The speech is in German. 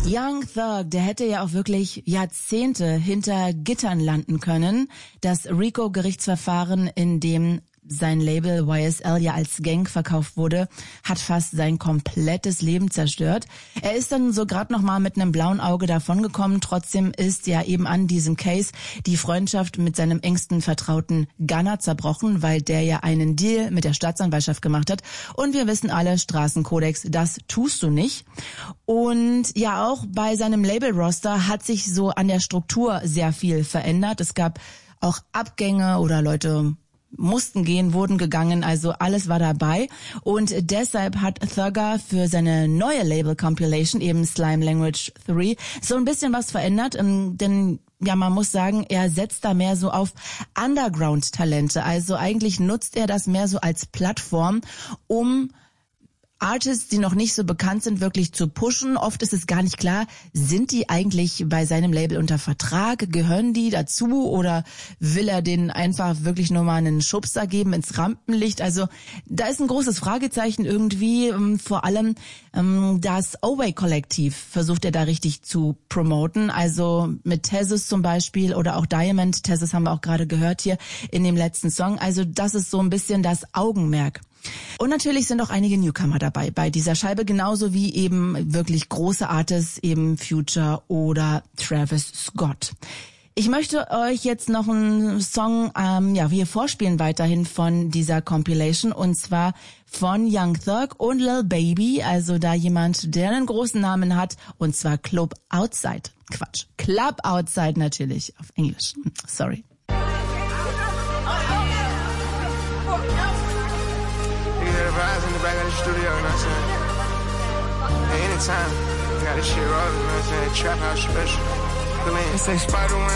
Young Thug, der hätte ja auch wirklich Jahrzehnte hinter Gittern landen können. Das RICO-Gerichtsverfahren, in dem sein Label YSL ja als Gang verkauft wurde, hat fast sein komplettes Leben zerstört. Er ist dann so gerade noch mal mit einem blauen Auge davongekommen. Trotzdem ist ja eben an diesem Case die Freundschaft mit seinem engsten Vertrauten Gunna zerbrochen, weil der ja einen Deal mit der Staatsanwaltschaft gemacht hat. Und wir wissen alle, Straßenkodex, das tust du nicht. Und ja, auch bei seinem Label-Roster hat sich so an der Struktur sehr viel verändert. Es gab auch Abgänge oder Leute mussten gehen, wurden gegangen, also alles war dabei. Und deshalb hat Thugger für seine neue Label-Compilation, eben Slime Language 3, so ein bisschen was verändert, denn ja, man muss sagen, er setzt da mehr so auf Underground-Talente. Also eigentlich nutzt er das mehr so als Plattform, um Artists, die noch nicht so bekannt sind, wirklich zu pushen. Oft ist es gar nicht klar, sind die eigentlich bei seinem Label unter Vertrag? Gehören die dazu oder will er denen einfach wirklich nur mal einen Schubser geben ins Rampenlicht? Also da ist ein großes Fragezeichen irgendwie. Vor allem das Oway-Kollektiv versucht er da richtig zu promoten. Also mit Tezos zum Beispiel oder auch Diamond. Tezos haben wir auch gerade gehört hier in dem letzten Song. Also das ist so ein bisschen das Augenmerk. Und natürlich sind auch einige Newcomer dabei bei dieser Scheibe, genauso wie eben wirklich große Artists, eben Future oder Travis Scott. Ich möchte euch jetzt noch einen Song wir vorspielen weiterhin von dieser Compilation, und zwar von Young Thug und Lil Baby, also da jemand, der einen großen Namen hat, und zwar Club Outside. Club Outside natürlich auf Englisch. Sorry. In the back of the studio, you know what I'm saying? Hey, anytime, we got this shit rolling, you know what I'm saying? Trap house special. They say Spider went